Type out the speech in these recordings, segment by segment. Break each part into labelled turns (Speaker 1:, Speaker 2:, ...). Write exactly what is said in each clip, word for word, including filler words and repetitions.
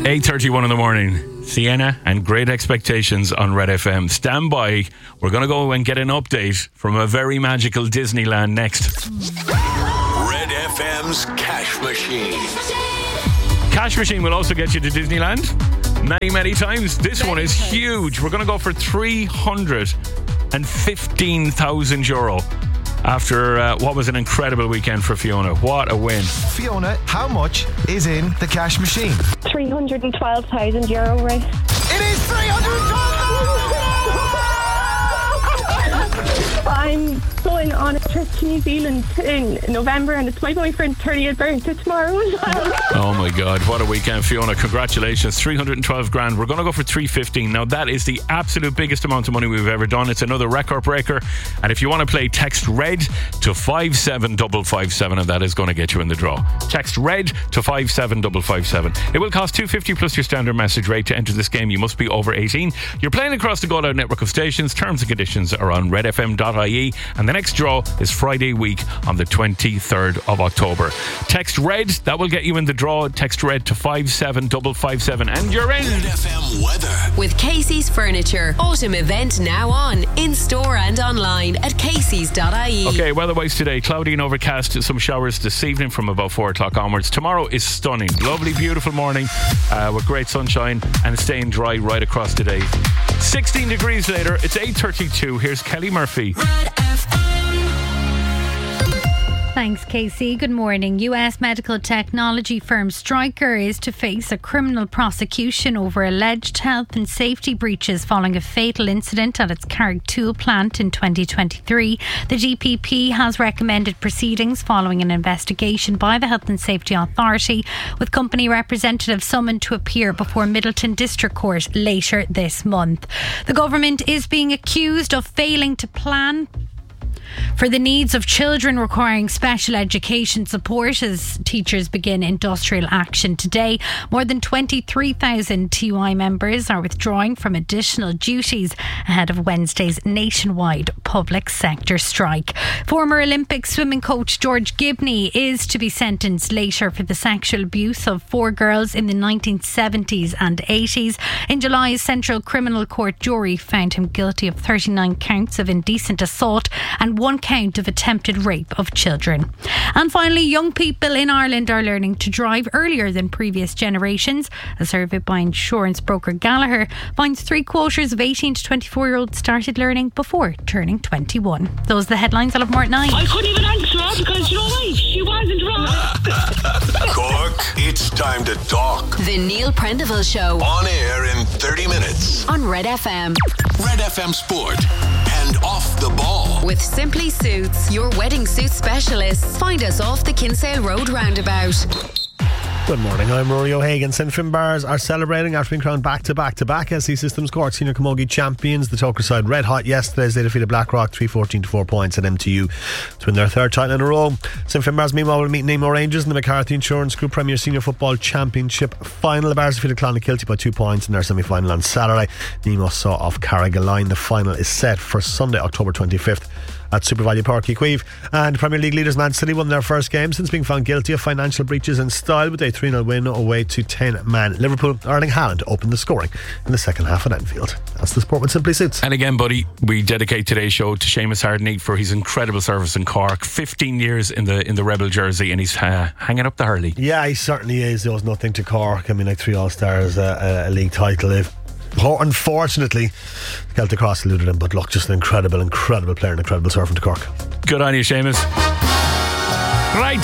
Speaker 1: eight thirty-one in the morning. Sienna and Great Expectations on Red F M. Stand by. We're going to go and get an update from a very magical Disneyland next.
Speaker 2: Red F M's Cash Machine.
Speaker 1: Cash Machine will also get you to Disneyland many, many times. This one is huge. We're going to go for three hundred fifteen thousand euro. After uh, what was an incredible weekend for Fiona. What a win.
Speaker 3: Fiona, how much is in the cash machine?
Speaker 4: three hundred twelve thousand euro, right?
Speaker 3: It is three hundred twelve thousand!
Speaker 4: I'm going on a trip to New Zealand in November, and it's my boyfriend's thirtieth birthday tomorrow as well.
Speaker 1: Oh my God, what a weekend, Fiona. Congratulations. three hundred twelve grand. We're going to go for three fifteen. Now that is the absolute biggest amount of money we've ever done. It's another record breaker. And if you want to play, text RED to five seven five five seven, and that is going to get you in the draw. Text RED to five seven five five seven. It will cost two fifty plus your standard message rate to enter this game. You must be over eighteen. You're playing across the Go Loud network of stations. Terms and conditions are on red f m dot i e. And the next draw is Friday week on the twenty-third of October. Text RED, that will get you in the draw. Text RED to five seven five five seven, and you're in.
Speaker 2: Red F M weather.
Speaker 5: With Casey's Furniture. Autumn event now on. In store and online at caseys dot i e.
Speaker 1: Okay, weather-wise today, cloudy and overcast. Some showers this evening from about four o'clock onwards. Tomorrow is stunning. Lovely, beautiful morning uh, with great sunshine and staying dry right across today. sixteen degrees later, it's eight thirty-two. Here's Kelly Murphy.
Speaker 6: Thanks, Casey. Good morning. U S medical technology firm Stryker is to face a criminal prosecution over alleged health and safety breaches following a fatal incident at its Carrigtwohill plant in twenty twenty-three. The G P P has recommended proceedings following an investigation by the Health and Safety Authority, with company representatives summoned to appear before Middleton District Court later this month. The government is being accused of failing to plan for the needs of children requiring special education support as teachers begin industrial action today. More than twenty-three thousand T U I members are withdrawing from additional duties ahead of Wednesday's nationwide public sector strike. Former Olympic swimming coach George Gibney is to be sentenced later for the sexual abuse of four girls in the nineteen seventies and eighties. In July, a Central Criminal Court jury found him guilty of thirty-nine counts of indecent assault and one count of attempted rape of children. And finally, young people in Ireland are learning to drive earlier than previous generations. A survey by insurance broker Gallagher finds three quarters of eighteen to twenty-four year olds started learning before turning twenty-one. Those are the headlines. I'll have more at nine.
Speaker 7: I couldn't even answer her because, you know what, she wasn't wrong.
Speaker 2: Cork, it's time to talk.
Speaker 5: The Neil Prendeville Show.
Speaker 2: On air in thirty minutes.
Speaker 5: On Red F M.
Speaker 2: Red F M Sport. And Off the Ball.
Speaker 5: With Simply Suits, your wedding suit specialists. Find us off the Kinsale Road roundabout.
Speaker 8: Good morning, I'm Rory O'Hagan. Saint Finbars are celebrating after being crowned back to back to back S C Systems Cork Senior Camogie champions. The Toker side red hot yesterday as they defeated Blackrock three fourteen to four points at M T U to win their third title in a row. Saint Finbars meanwhile will meet Nemo Rangers in the McCarthy Insurance Group Premier Senior Football Championship final. The Bars defeated Clonakilty by two points in their semi-final on Saturday. Nemo saw off Carrigaline. The final is set for Sunday, October twenty-fifth at Super Value Park, Equive. And Premier League leaders Man City won their first game since being found guilty of financial breaches in style with a three nil win away to ten man Liverpool. Erling Haaland opened the scoring in the second half at Anfield. That's the sport with Simply Suits.
Speaker 1: And again, buddy, we dedicate today's show to Seamus Hardney for his incredible service in Cork. fifteen years in the in the Rebel jersey, and he's uh, hanging up the Hurley.
Speaker 8: Yeah, he certainly is. There was nothing to Cork. I mean, like three All-Stars, uh, a league title. If Unfortunately, Celtic Cross eluded him, but look, just an incredible, incredible player and incredible servant to Cork.
Speaker 1: Good on you, Seamus. Right.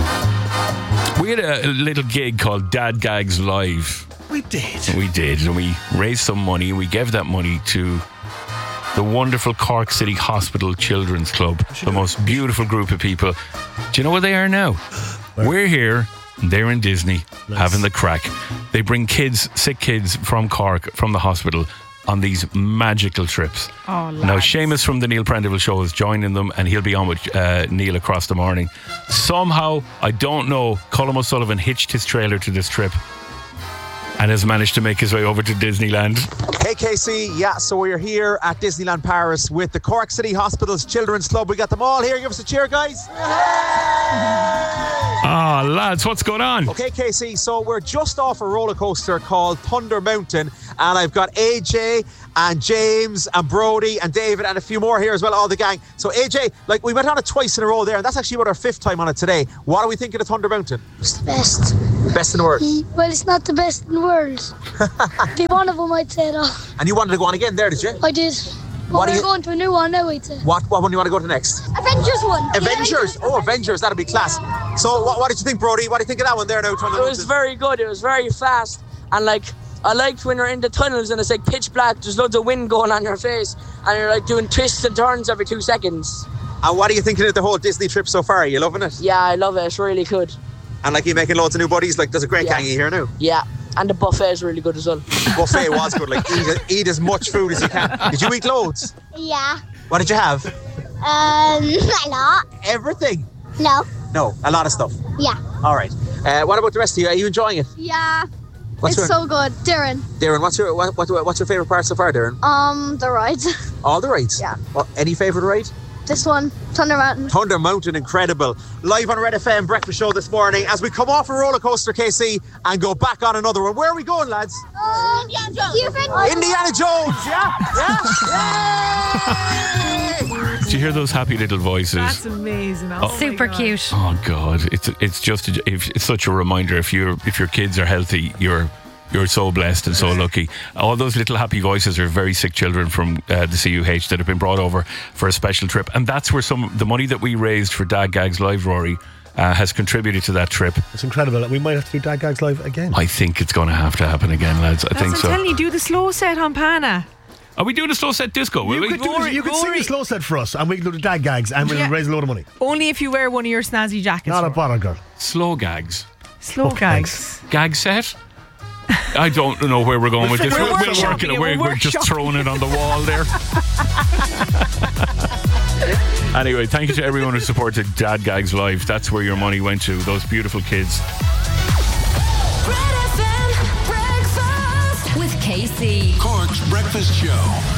Speaker 1: We had a, a little gig called Dad Gags Live.
Speaker 8: We did.
Speaker 1: We did, and we raised some money. We gave that money to the wonderful Cork City Hospital Children's Club, the most beautiful group of people. Do you know where they are now? Where? We're here. They're in Disney, nice. Having the crack. They bring kids, sick kids from Cork, from the hospital, on these magical trips.
Speaker 6: Oh, lads.
Speaker 1: Now, Seamus from the Neil Prendeville Show is joining them, and he'll be on with uh, Neil across the morning. Somehow, I don't know, Colm O'Sullivan hitched his trailer to this trip and has managed to make his way over to Disneyland.
Speaker 9: Hey Casey, yeah, so we're here at Disneyland Paris with the Cork City Hospitals Children's Club. We got them all here. Give us a cheer, guys. Yay!
Speaker 1: Ah, lads, what's going on?
Speaker 9: Okay, K C, so we're just off a roller coaster called Thunder Mountain, and I've got A J and James and Brody and David and a few more here as well, all the gang. So A J, like, we went on it twice in a row there, and that's actually about our fifth time on it today. What are we thinking of Thunder Mountain?
Speaker 10: It's the best.
Speaker 9: Best in the world.
Speaker 10: Well, it's not the best in the world. Be one of them, I'd say, though.
Speaker 9: And you wanted to go on again there, did you?
Speaker 10: I did. But
Speaker 9: What do
Speaker 10: we're
Speaker 9: you-
Speaker 10: going to a new one now, I'd say.
Speaker 9: What, what one do you want to go to next?
Speaker 10: Avengers one.
Speaker 9: Avengers. Oh, Avengers. That'll be class. So what, what did you think, Brody? What do you think of that one there now? Thunder
Speaker 11: It was
Speaker 9: Mountain?
Speaker 11: very good. It was very fast. And like, I liked when you're in the tunnels and it's like pitch black. There's loads of wind going on your face. And you're like doing twists and turns every two seconds.
Speaker 9: And what are you thinking of the whole Disney trip so far? Are you loving it?
Speaker 11: Yeah, I love it. It's really good.
Speaker 9: And like, you making loads of new buddies? Like, there's a great
Speaker 11: Yeah.
Speaker 9: gang here now.
Speaker 11: Yeah. And the buffet is really good as well.
Speaker 9: Buffet was good. Like, eat, eat as much food as you can. Did you eat loads?
Speaker 10: Yeah.
Speaker 9: What did you have?
Speaker 10: Um, a lot.
Speaker 9: Everything?
Speaker 10: No.
Speaker 9: No, a lot of stuff.
Speaker 10: Yeah.
Speaker 9: All right. Uh, what about the rest of you? Are you enjoying it?
Speaker 10: Yeah.
Speaker 9: What's
Speaker 10: it's
Speaker 9: your,
Speaker 10: so good. Darren.
Speaker 9: Darren, what's your what, what, what's your favourite part so far, Darren?
Speaker 10: Um, the rides.
Speaker 9: All the rides?
Speaker 10: Yeah.
Speaker 9: Well, any favourite ride?
Speaker 10: This one, Thunder Mountain.
Speaker 9: Thunder Mountain, incredible. Live on Red F M Breakfast Show this morning as we come off a roller coaster, K C, and go back on another one. Where are we going, lads?
Speaker 10: Um, Indiana Jones.
Speaker 9: Indiana Jones, yeah? Yeah?
Speaker 1: Do you hear those happy little voices?
Speaker 12: That's amazing. Oh,
Speaker 6: Super cute.
Speaker 1: Oh God, it's it's just a, if, it's such a reminder. If you if your kids are healthy, you're you're so blessed and so lucky. All those little happy voices are very sick children from uh, the C U H that have been brought over for a special trip, and that's where some the money that we raised for Dad Gags Live, Rory, uh, has contributed to that trip.
Speaker 8: It's incredible. We might have to do Dad Gags Live again.
Speaker 1: I think it's going to have to happen again, lads. I
Speaker 12: That's
Speaker 1: think
Speaker 12: I'm
Speaker 1: so.
Speaker 12: telling you, do the slow set on Pana.
Speaker 1: Are we doing a slow set disco? Will
Speaker 8: You
Speaker 1: we?
Speaker 8: could, do,
Speaker 12: Rory,
Speaker 8: you could sing
Speaker 12: Rory.
Speaker 8: a slow set for us, and we can do the Dad Gags, and we'll
Speaker 12: Yeah.
Speaker 8: raise a load of money.
Speaker 12: Only if you wear one of your snazzy jackets.
Speaker 8: Not a
Speaker 12: Rory.
Speaker 8: bother, girl.
Speaker 1: Slow gags.
Speaker 12: Slow
Speaker 8: Oh,
Speaker 12: gags.
Speaker 1: Gag set? I don't know where we're going with this.
Speaker 12: We're
Speaker 1: We're, we're
Speaker 12: workshopping
Speaker 1: working it.
Speaker 12: it,
Speaker 1: We're,
Speaker 12: we're
Speaker 1: we're just
Speaker 12: workshopping
Speaker 1: throwing it on the wall there. Anyway, thank you to everyone who supported Dad Gags Live. That's where your money went to. Those beautiful kids.
Speaker 5: Red F M breakfast with K C.
Speaker 2: Cork's Breakfast Show.